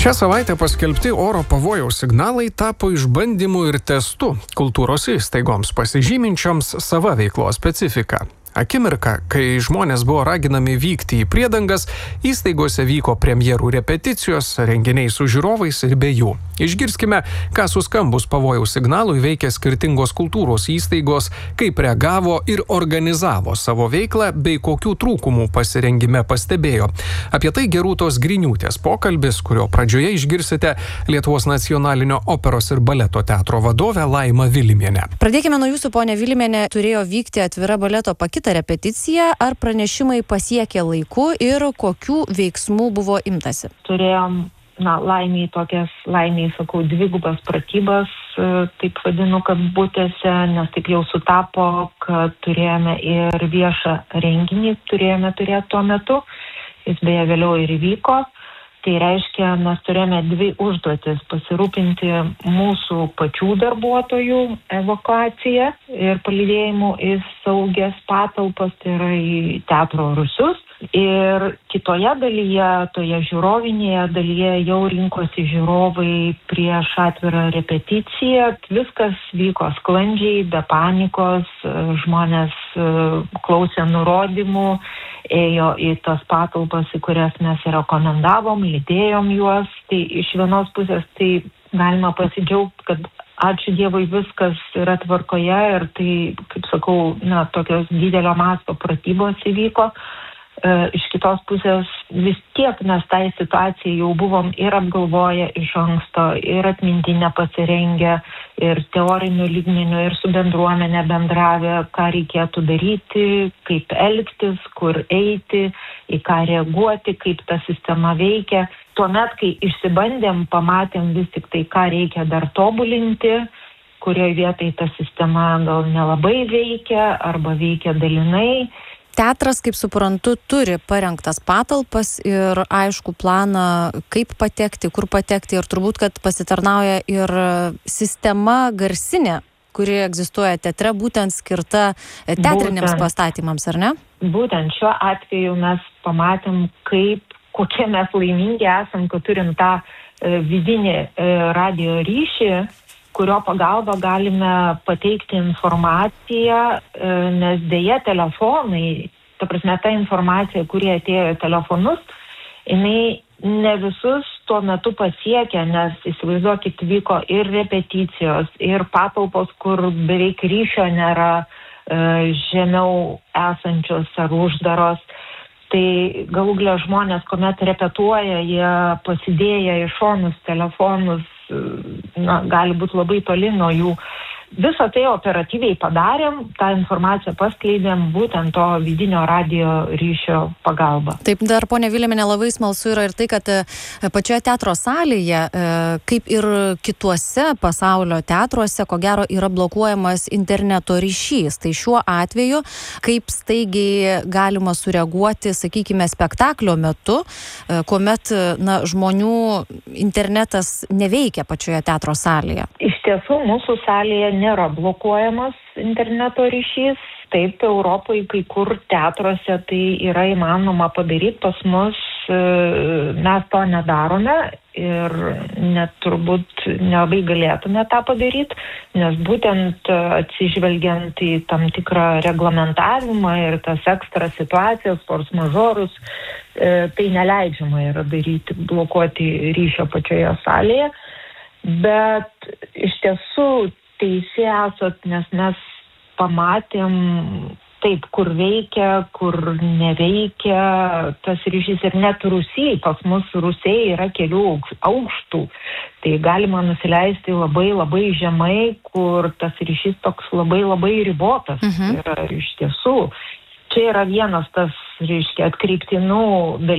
Šią savaitę paskelbti oro pavojaus signalai tapo išbandymu ir testu kultūros įstaigoms pasižyminčioms sava veiklos specifika. Akimirka, kai žmonės buvo raginami vykti į priedangas, įstaigose vyko premjerų repeticijos, renginiai su žiūrovais ir be jų. Išgirskime, ką suskambus pavojaus signalui veikia skirtingos kultūros įstaigos, kaip reagavo ir organizavo savo veiklą, bei kokių trūkumų pasirengime pastebėjo. Apie tai Gerūtos Griniūtės pokalbis, kurio pradžioje išgirsite Lietuvos nacionalinio operos ir baleto teatro vadovę Laimą Vilimienę. Pradėkime nuo jūsų, ponia Vilimienė. Turėjo vykti atvira baleto pakita repeticija, ar pranešimai pasiekė laiku ir kokių veiksmų buvo imtasi? Turėjom, laimiai, dvigubas pratybas, taip vadinu, kabutėse, nes taip jau sutapo, kad turėjome ir viešą renginį, turėjome turėti tuo metu, jis beje vėliau ir įvyko. Tai reiškia, mes turėjome dvi užduotis - pasirūpinti mūsų pačių darbuotojų evakuaciją ir palydėjimu į saugias patalpas, tai yra į teatro rūsius. Ir kitoje dalyje, toje žiūrovinėje dalyje jau rinkosi žiūrovai prieš atvirą repeticiją. Viskas vyko sklandžiai, be panikos, žmonės klausė nurodymų, ėjo į tas patalpas, į kurias mes rekomendavom, lydėjom juos. Tai iš vienos pusės tai galima pasidžiaugti, kad ačiū Dievui viskas yra tvarkoje ir tai, kaip sakau, tokios didelio masto pratybos įvyko. Iš kitos pusės vis tiek mes tai situacijai jau buvom ir apgalvoję iš anksto, ir atmintinę pasirengę, ir teorinių lygmenių, ir su bendruomenė bendravę, ką reikėtų daryti, kaip elgtis, kur eiti, į ką reaguoti, kaip ta sistema veikia. Tuomet, kai išsibandėm, pamatėm vis tik tai, ką reikia dar tobulinti, kurioje vietoje ta sistema gal nelabai veikia arba veikia dalinai. Teatras, kaip suprantu, turi parengtas patalpas ir aišku planą, kaip patekti, kur patekti, ir turbūt, kad pasitarnauja ir sistema garsinė, kuri egzistuoja teatre, būtent skirta teatriniams pastatymams, ar ne? Būtent šiuo atveju mes pamatėm, kokie mes laimingi esam, kad turim tą vidinį radio ryšį, kurio pagalba galime pateikti informaciją, nes dėja telefonai, ta informacija, kuri atėjo į telefonus, jinai ne visus tuo metu pasiekia, nes įsivaizduokit, vyko ir repeticijos, ir patalpos, kur beveik ryšio nėra, žemiau esančios ar uždaros. Tai galų gale žmonės, kuomet repetuoja, jie pasidėję į šonus telefonus, gali būti labai toli nuo jų. Visą tai operatyviai padarėm, tą informaciją paskleidėm būtent to vidinio radio ryšio pagalba. Taip, dar, ponia Vilimienė, labai smalsu yra ir tai, kad pačioje teatro salėje, kaip ir kituose pasaulio teatruose, ko gero yra blokuojamas interneto ryšys. Tai šiuo atveju, kaip staigiai galima sureaguoti, sakykime, spektaklio metu, kuomet žmonių internetas neveikia pačioje teatro salėje? Iš tiesų, mūsų salėje nėra blokuojamas interneto ryšys. Taip, Europoje kai kur teatruose tai yra įmanoma padaryti, pas mus mes to nedarome ir net turbūt nelabai galėtume tą padaryti, nes būtent atsižvelgiant į tam tikrą reglamentavimą ir tas ekstra situacijas, force majeurus, tai neleidžiama yra daryti, blokuoti ryšio pačioje salėje. Bet iš tiesų teisė esat, nes mes pamatėm taip, kur veikia, kur neveikia tas ryšys, ir net Rusijai, pas mus Rusijai yra kelių aukštų, tai galima nusileisti labai labai žemai, kur tas ryšys toks labai labai ribotas. Ir iš tiesų, čia yra vienas tas, atkreiptinų dalykų.